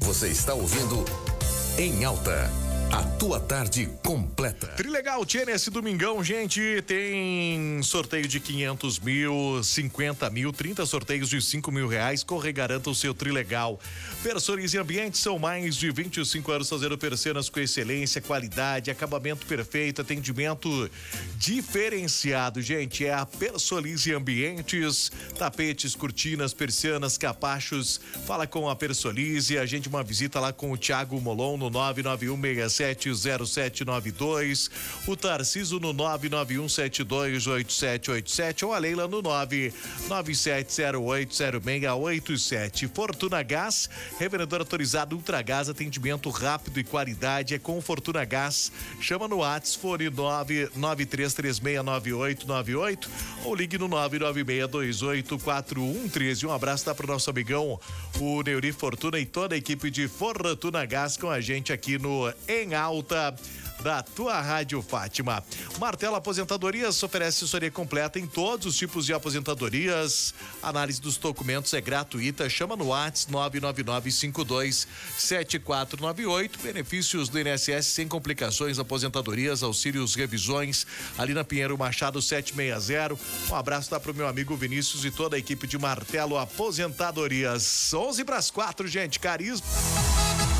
Você está ouvindo Em Alta. A tua tarde completa. Trilegal, tia, nesse domingão, gente, tem sorteio de 500 mil, 50 mil, 30 sorteios de 5 mil reais. Corre e garanta o seu Trilegal. Personize Ambientes, são mais de 25 anos fazendo persianas com excelência, qualidade, acabamento perfeito, atendimento diferenciado, gente. É a Personize Ambientes, tapetes, cortinas, persianas, capachos. Fala com a Personize, agende uma visita lá com o Thiago Molon no 991670792, o Tarciso no 991728787 ou a Leila no 997080687. Fortuna Gás, revendedor autorizado Ultragás, atendimento rápido e qualidade é com Fortuna Gás. Chama no WhatsApp, fone 993369898 ou ligue no 996284113. Um abraço dá pro nosso amigão, o Neuri Fortuna, e toda a equipe de Fortuna Gás com a gente aqui no Em Alta da tua Rádio Fátima. Martelo Aposentadorias oferece assessoria completa em todos os tipos de aposentadorias. Análise dos documentos é gratuita. Chama no WhatsApp 999527498. Benefícios do INSS sem complicações, aposentadorias, auxílios, revisões, ali na Pinheiro Machado 760. Um abraço dá pro meu amigo Vinícius e toda a equipe de Martelo Aposentadorias. 11 para as 4, gente. Carisma.